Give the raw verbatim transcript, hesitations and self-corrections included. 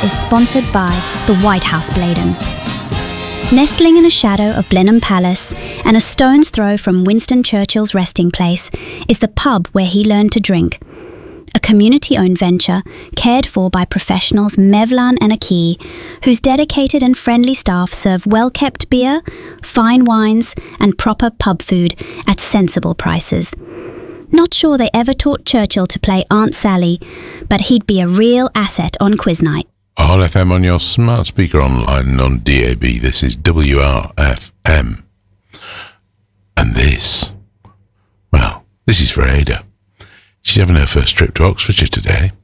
is sponsored by the White House Bladen. Nestling in the shadow of Blenheim Palace and a stone's throw from Winston Churchill's resting place is the pub where he learned to drink. A community-owned venture cared for by professionals Mevlan and Aki, whose dedicated and friendly staff serve well-kept beer, fine wines and proper pub food at sensible prices. Not sure they ever taught Churchill to play Aunt Sally, but he'd be a real asset on quiz night. R F M on your smart speaker online and on D A B. This is W R F M. And this, well, this is for Ada. She's having her first trip to Oxfordshire today.